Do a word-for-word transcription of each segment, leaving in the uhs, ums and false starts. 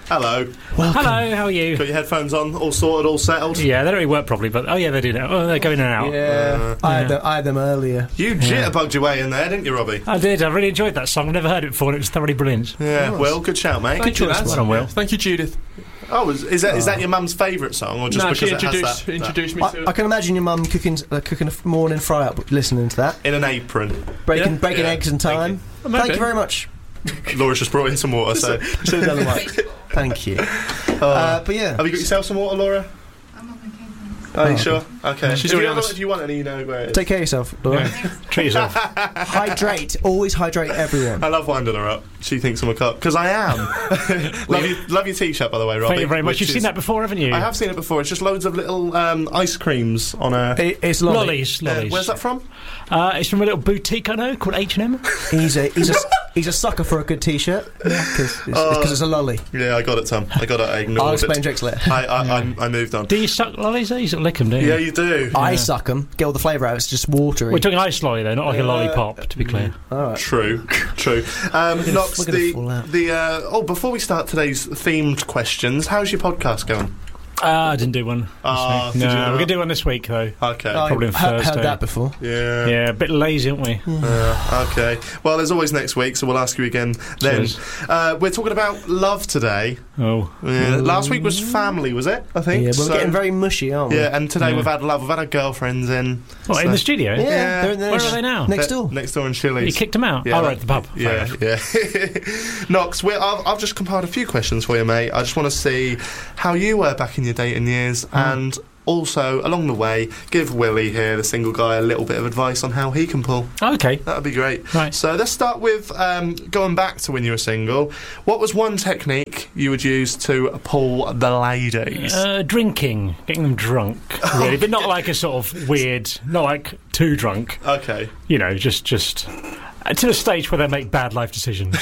Hello. Welcome. Hello, how are you? Got your headphones on, all sorted, all settled? Yeah, they don't really work properly, but oh yeah, they do now. Oh, they're going in and out. Yeah, uh, I, had yeah. them, I had them earlier. You jitterbugged your way in there, didn't you, Robbie? I did. I really enjoyed that song. I've never heard it before, and it was thoroughly brilliant. Yeah, Nice. Will, good shout, mate. Thank good you, choice. lads. Well done, Will. Thank you, Judith. Oh, is, is that is that your mum's favourite song, or just no, because she it introduced, has that, introduced me I, to it. I can imagine your mum cooking uh, cooking a f- morning fry up, listening to that, that in an apron? breaking Yeah. breaking Yeah. eggs in Thank time. you. Oh, maybe. Thank you very much. Laura's just brought in some water, so. Should have done the mic. Thank you. Oh. Uh, but yeah, Have you got yourself some water, Laura? I'm not okay, thanks. Are you Oh. sure? Okay. She's if, already you on ever, us. if you want any, you know where it is. take care of yourself, Laura. Yeah. Treat yourself. Hydrate. Always hydrate everyone. I love winding her up. She thinks I'm a cup because I am. love, you, love your t-shirt, by the way, Robbie. Thank you very much. which You've is- seen that before, haven't you? I have seen it before. It's just loads of little um, ice creams on a. It, it's lolly. Lollies, Uh, lollies. where's that from? Uh, it's from a little boutique I know called H and M. He's a he's a he's a sucker for a good t-shirt because it's, it's, Oh. 'cause it's a lolly. Yeah, I got it, Tom. I got it. I ignored I'll explain it. Jake's later. I, I, I, I moved on. Do you suck lollies? though? You sort of lick them, do you? Yeah, you do. I suck them, get all the flavour out. It's just watery. We're talking ice lolly though, not like a Uh, lollipop. To be clear. all right. True, true. Um, gonna- Knox, we're gonna the fall out. the uh, oh, before we start today's themed questions, how's your podcast going? Ah, I didn't do one. this Ah, week. did no, you we're not? gonna do one this week though. Okay. Oh, Probably on he- heard Thursday. that before. Yeah. Yeah, a bit lazy, aren't we? Uh, okay. Well, there's always next week, so we'll ask you again then. Cheers. Uh, we're talking about love today. Oh, Yeah. Last week was family, was it? I think. Yeah, we're So- getting very mushy, aren't we? Yeah, and today Yeah. we've had love. We've had our girlfriends in. what in So- the studio? Yeah, Yeah. they're in the Where are they now? Next They're door. Next door in You Chili's. kicked them out. Yeah, oh, that- right, the pub. Fair Yeah, enough. yeah. Knox, we're, I've, I've just compiled a few questions for you, mate. I just want to see how you were back in your dating years, and also along the way, give Willie here, the single guy, a little bit of advice on how he can pull. Okay. That would be great. Right. So let's start with um, going back to when you were single. What was one technique you would use to pull the ladies? Uh, drinking, getting them drunk, really, but not like a sort of weird, not like too drunk. Okay. You know, just just uh, to the stage where they make bad life decisions.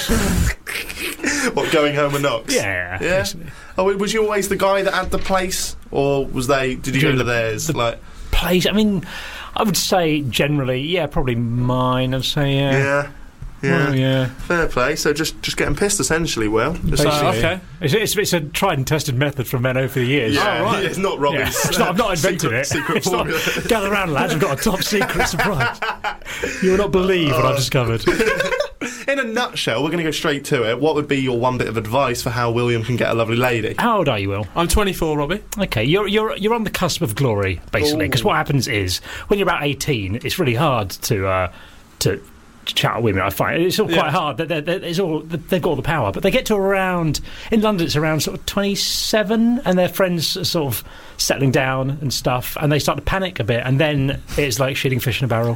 What, going home with Knox? yeah, Yeah? basically. Oh, was you always the guy that had the place, or was they? Did you go Doing to the- theirs? the- like, Place. I mean, I would say generally, yeah, probably mine. I'd say, yeah, yeah, yeah. Well, yeah. Fair play. So just just getting pissed, essentially. Will. Just Basically. Uh, okay. It's, it's, it's a tried and tested method from men over the years. Yeah, Oh, right. it's not Yeah. Robbie's. It's not, I've not invented secret, it. Secret It's not- formula. gather round, lads. We've got a top secret surprise. You will not believe what Oh. I've discovered. In a nutshell, we're going to go straight to it. What would be your one bit of advice for how William can get a lovely lady? How old are you, Will? I'm twenty-four, Robbie. Okay, you're you're you're on the cusp of glory, basically. Because Ooh. what happens is when you're about eighteen, it's really hard to uh, to chat with women. I find it's all quite Yeah. hard. They're, they're, it's all they've got all the power, but they get to around in London. It's around sort of twenty-seven, and their friends are sort of settling down and stuff, and they start to panic a bit, and then it's like shooting fish in a barrel.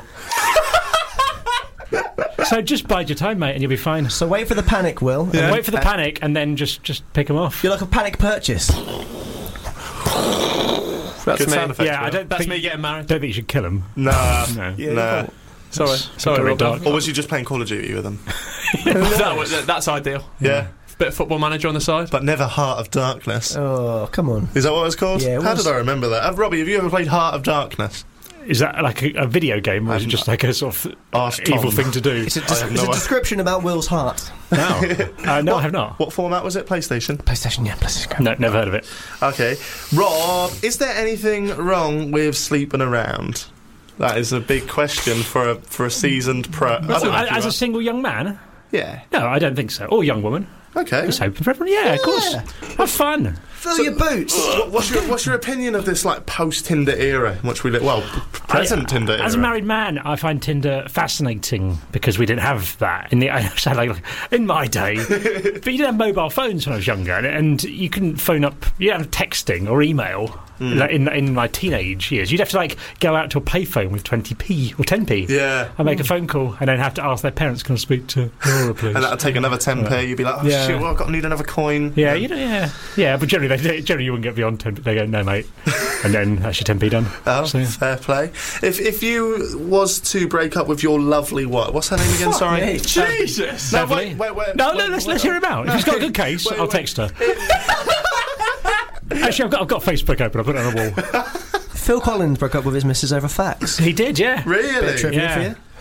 So just bide your time, mate, and you'll be fine. So wait for the panic, Will. Yeah. and Wait for the panic, and then just just pick them off. You're like a panic purchase. That's Good me. sound effect. Yeah, I Will. don't That's think, me getting married. don't think you should kill them. Nah, No. Yeah, nah. Sorry, sorry, very Rob. dark. Or was you just playing Call of Duty with them? that was, that- that's ideal. Yeah. Bit of football manager on the side. But never Heart of Darkness. Oh, come on. Is that what it was called? Yeah, it How was. did I remember that? Uh, Robbie, have you ever played Heart of Darkness? Is that like a, a video game, or is it I'm just like a sort of Ask Tom. evil thing to do? It's a, I des- have it's no a description about Will's heart. No, uh, no, I have not. What format was it? PlayStation? PlayStation, yeah, PlayStation. No, never heard of it. Okay. Rob, is there anything wrong with sleeping around? That is a big question for a for a seasoned pro. I don't know if you As a are. single young man, Yeah. no, I don't think so. Or young woman. Okay. Just hoping for everyone. Yeah, of course. Have fun. Fill your boots. What- What's your What's your opinion of this like post Tinder era in which we live? Well, p- present I- Tinder era. As a married man, I find Tinder fascinating because we didn't have that in the I sound like in my day. But you didn't have mobile phones when I was younger, and, and you couldn't phone up. You didn't have texting or email. Like in in my teenage years, you'd have to like go out to a payphone with twenty p or ten p. Yeah. and make a phone call, and then have to ask their parents, "Can I speak to Laura, please?" And that'd take another ten p. You'd be like, oh Yeah. shit, well, I've got to need another coin. Yeah, you know, yeah, yeah. But generally, they generally you wouldn't get beyond ten. They go, "No, mate," and then that's your ten p done. Oh, So, yeah. fair play. If if you was to break up with your lovely what? What's her name again? Sorry. me. Jesus! No, Beverly? wait, wait, wait. No, wait, no, let's wait, let's hear him out. If he's got a good case, Wait, I'll wait. text her. Actually, I've got I've got Facebook open. I'll put it on the wall. Phil Collins broke up with his missus over fax. He did, yeah. Bit of Really? trivia Yeah. for you.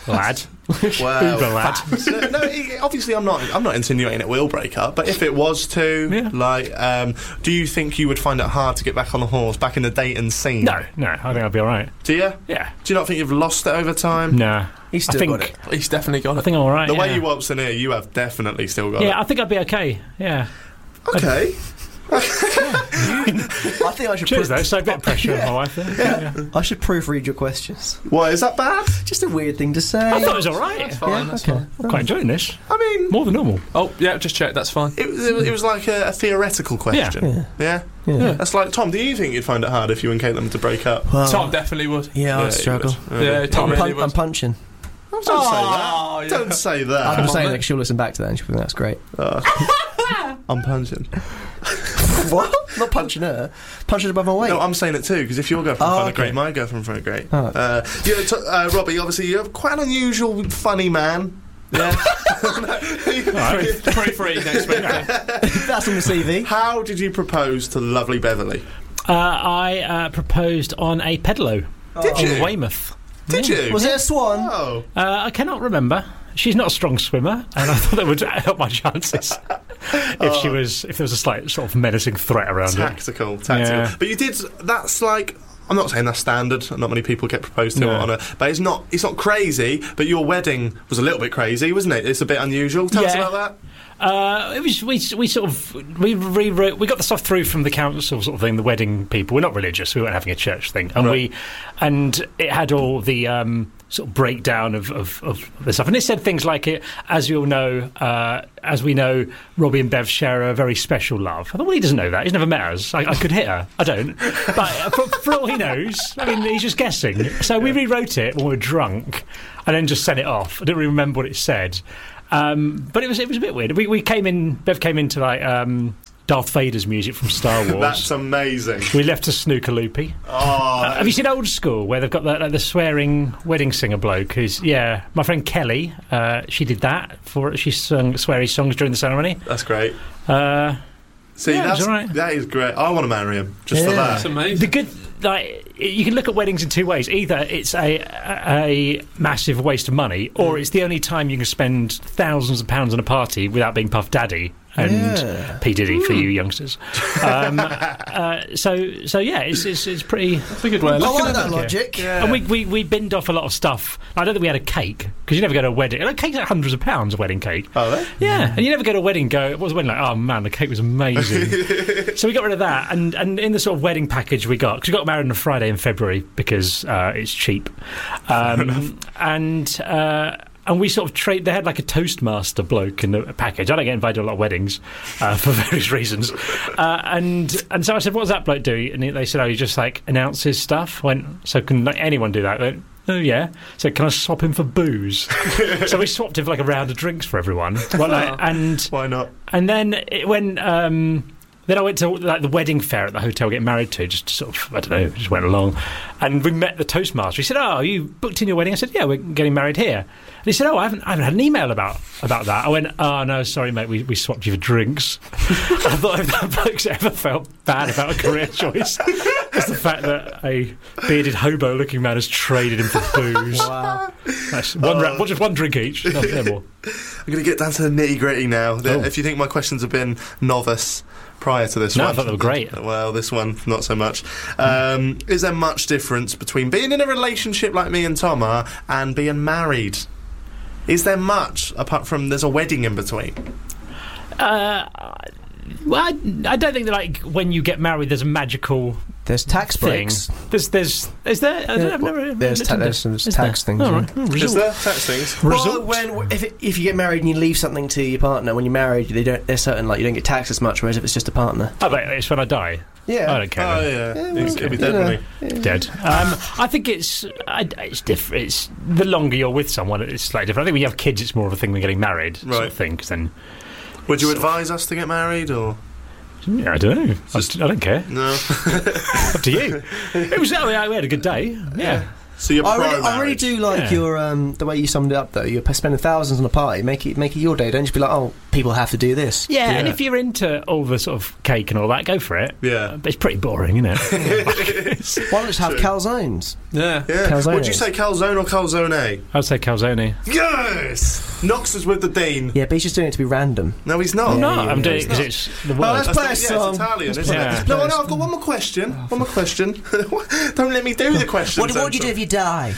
lad. Well, Uber lad. no, no, it- obviously I'm not. I'm not insinuating it will break up, but if it was to, Yeah. like, um, do you think you would find it hard to get back on the horse, back in the dating scene? No, no, I think I'll be all right. Do you? Yeah. Do you not think you've lost it over time? Nah. He's I still think, got it. He's definitely got I it. think I'm all right. The yeah. way you waltz in here, you have definitely still got Yeah, I think I'd be okay. Yeah. it. Okay. I think I should. Cheers, proof- though. So a bit of pressure on my wife there. Yeah. I should proofread your questions. Why is that bad? Just a weird thing to say. I thought it was all right. That's fine. Yeah, that's okay. fine. I'm quite enjoying this. I mean, More than normal. Oh, yeah, just check. That's fine. it, was- it, was- it was like a, a theoretical question. Yeah. Yeah. Yeah. That's like Tom. Do you think you'd find it hard if you and Caitlin to break up? Well, Tom definitely would. yeah, Yeah, I'd struggle. you would. Yeah, Tom I'm, really pun- would. I'm punching. Don't say that. Oh, yeah. Don't say that. I'm on, saying mate. that she'll listen back to that and she'll think that's great. Uh, I'm punching. What? Not punching her. Punching above my weight. No, I'm saying it too, because if your girlfriend Oh, found it okay. great, my girlfriend found it great. Oh. Uh, you know, t- uh, Robbie, obviously, you're quite an unusual, funny man. Yeah. twenty-three next week. That's on the C V. How did you propose to lovely Beverly? Uh, I uh, proposed on a pedalo Did in you? Weymouth. Did you? Was it a swan? Oh. Uh, I cannot remember. She's not a strong swimmer, and I thought that would help my chances if she was, if there was a slight sort of menacing threat around it. Tactical, tactical. Yeah. But you did. That's like. I'm not saying that's standard. Not many people get proposed to No. on a. But it's not. It's not crazy. But your wedding was a little bit crazy, wasn't it? It's a bit unusual. Tell us Yeah. about that. Uh, it was we we sort of we rewrote we got the stuff through from the council sort of thing, the wedding people. We're not religious, we weren't having a church thing, and Right. we and it had all the um, sort of breakdown of, of, of the stuff, and it said things like it, as you all know, uh, as we know, Robbie and Bev share a very special love. I thought, well, he doesn't know that. He's never met us. I, I could hit her. I don't. But uh, for, for all he knows, I mean, he's just guessing. So we rewrote it when we were drunk, and then just sent it off. I didn't really remember what it said. Um, but it was it was a bit weird. We we came in. Bev came into like um, Darth Vader's music from Star Wars. That's amazing. We left a snooker loopy. Oh, Uh, have you seen Old School where they've got the, like, the swearing wedding singer bloke? Who's yeah, my friend Kelly. Uh, she did that for she sung sweary songs during the ceremony. that's great. Uh, See, Yeah, that's it's all right. that is great. I want to marry him just for Yeah. that. That's amazing. the good. Like, you can look at weddings in two ways. Either it's a, a massive waste of money, or it's the only time you can spend thousands of pounds on a party without being Puff Daddy and Yeah. P Diddy for you youngsters. Um, uh, so, so yeah, it's it's, it's pretty. That's a good way of I looking like at that it. logic. Yeah. And we, we we binned off a lot of stuff. I don't think we had a cake because you never go to a wedding. Like, cake's like hundreds of pounds a wedding cake. Oh, they? Yeah, and you never go to a wedding. and Go, what was a wedding like? Oh man, the cake was amazing. So we got rid of that, and, and in the sort of wedding package we got, because we got married on a Friday in February because uh, it's cheap, um, and uh, and we sort of trade. They had like a Toastmaster bloke in the package. I don't get invited to a lot of weddings uh, for various reasons, uh, and and so I said, "What does that bloke do?" And they said, "Oh, he just like announces stuff." I went, so can like, anyone do that? I went, oh yeah. So can I swap him for booze? So we swapped him for like a round of drinks for everyone. Well, like, and Why not? and then it, when um, then I went to like the wedding fair at the hotel, get married to, just to sort of I don't know, just went along, and we met the Toastmaster. He said, "Oh, you booked in your wedding?" I said, "Yeah, we're getting married here." And he said, "Oh, I haven't, I haven't had an email about about that." I went, "Oh no, sorry, mate, we, we swapped you for drinks." I thought if that bloke's ever felt bad about a career choice, it's the fact that a bearded hobo-looking man has traded him for booze. Wow. That's one, ra- well, just one drink each, no, no more. I'm going to get down to the nitty gritty now. The- Oh. If you think my questions have been novice prior to this No, I one, thought they were great. Well, this one not so much. Um, is there much difference between being in a relationship like me and Tom are and being married? Is there much apart from there's a wedding in between? Uh, well, I, I don't think that like when you get married, there's a magical There's tax thing. breaks. There's, there's, is there? I don't, Yeah, I've never. there's looked ta- into there's it. some Is tax there? things, All yeah. right. Oh, Is result. there tax things? Well, Result. when if it, if you get married and you leave something to your partner, when you're married, they don't. They're certain like you don't get taxed as much, whereas if it's just a partner. Oh, but it's when I die. Yeah. I don't care. Oh then. yeah, Yeah, he's well, gonna be you dead, know. won't he? Dead. Um, I think it's I, it's different. It's the longer you're with someone, it's slightly different. I think when you have kids, it's more of a thing than getting married, sort Right. of thing. 'Cause then, Would you So- advise us to get married or yeah, I don't know. I, just, I don't care. no? Up to you. It was. I mean, we had a good day. Yeah. So you're I pro really, I really do like Yeah. your um, the way you summed it up though. You're spending thousands on a party. Make it make it your day. Don't just be like, oh, people have to do this. Yeah, and Yeah. if you're into all the sort of cake and all that, go for it. Yeah. But it's pretty boring, isn't it? Why not just have True. calzones? Yeah. Yeah. Calzone. Would you say calzone or calzone? I'd say calzone. Yes! Knox is with the Dean. Yeah, but he's just doing it to be random. No, he's not. No, yeah, I'm yeah, doing it it's because not. it's the Oh, word. let's That's play the- a yeah, song. it's Italian, Let's isn't play- it? yeah. No, no, I've got one more question. One more question. Don't let me do the question. What, what would you do if you die?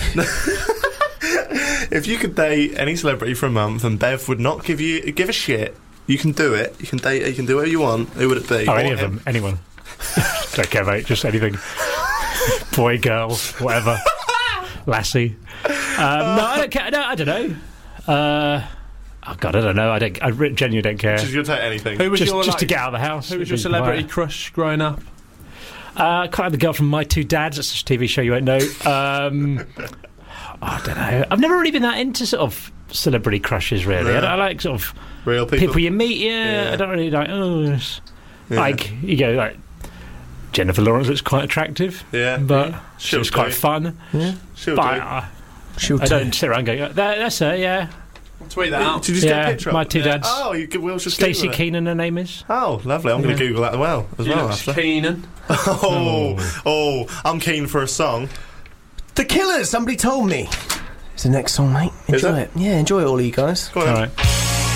If you could date any celebrity for a month and Bev would not give you give a shit, you can do it. You can date. You can do whatever you want. Who would it be? Oh, Or any of him? them, anyone. Don't care, mate. Just anything. Boy, girl, whatever. Lassie. Um, no, I don't care. No, I don't know. Uh, oh God, I don't know. I don't. I re- genuinely don't care. Just gonna take anything. Who was Just, your just like, to get out of the house. Who was It'd your be celebrity quiet. crush growing up? Uh, quite like the girl from My Two Dads. That's a T V show you won't know. Um, I don't know. I've never really been that into sort of celebrity crushes. Really, No. I, I like sort of Real people. people you meet. Yeah, Yeah. I don't really like. Oh, it's- Yeah. like you go like Jennifer Lawrence looks quite attractive, Yeah. but She'll she's quite do. fun. Yeah, She'll But do. I, she'll I don't sit around going, "That- "That's her." Yeah, Tweet that out. Did you just get yeah. a picture? My up? Two Dads. Oh, you could. We'll just Stacey Google it. Keenan, her name is. Oh, lovely. I'm going to Yeah. Google that as well. As She well looks after. Keenan. Oh, oh, I'm keen for a song. The Killers. Somebody told me. It's the next song, mate. Is Enjoy it? it? Yeah, enjoy it, all of you guys. Go on All then. right.